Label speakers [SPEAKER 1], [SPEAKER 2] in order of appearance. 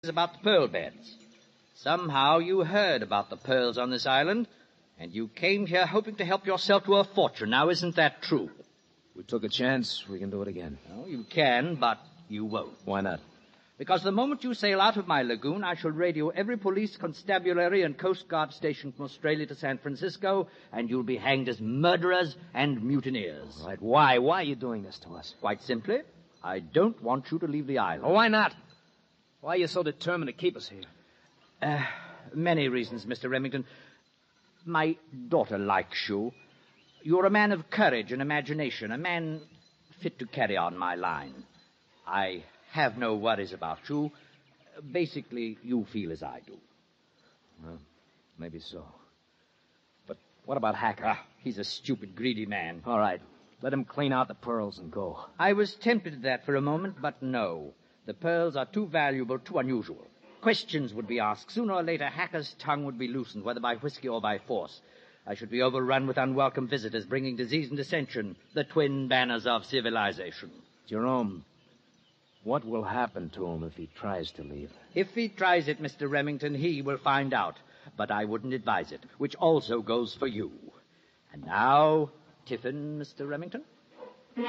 [SPEAKER 1] about the pearl beds. Somehow you heard about the pearls on this island, and you came here hoping to help yourself to a fortune. Now, isn't that true?
[SPEAKER 2] We took a chance. We can do it again.
[SPEAKER 1] No, you can, but you won't.
[SPEAKER 2] Why not?
[SPEAKER 1] Because the moment you sail out of my lagoon, I shall radio every police, constabulary, and Coast Guard station from Australia to San Francisco, and you'll be hanged as murderers and mutineers.
[SPEAKER 2] All right, why? Why are you doing this to us?
[SPEAKER 1] Quite simply, I don't want you to leave the island.
[SPEAKER 2] Well, why not? Why are you so determined to keep us here?
[SPEAKER 1] Many reasons, Mr. Remington. My daughter likes you. You're a man of courage and imagination, a man fit to carry on my line. I have no worries about you. Basically, you feel as I do.
[SPEAKER 2] Well, maybe so. But what about Hacker?
[SPEAKER 1] He's a stupid, greedy man.
[SPEAKER 2] All right. Let him clean out the pearls and go.
[SPEAKER 1] I was tempted to that for a moment, but no. The pearls are too valuable, too unusual. Questions would be asked. Sooner or later, Hacker's tongue would be loosened, whether by whiskey or by force. I should be overrun with unwelcome visitors, bringing disease and dissension, the twin banners of civilization.
[SPEAKER 2] Jerome, what will happen to him if he tries to leave?
[SPEAKER 1] If he tries it, Mr. Remington, he will find out. But I wouldn't advise it, which also goes for you. And now, tiffin, Mr. Remington?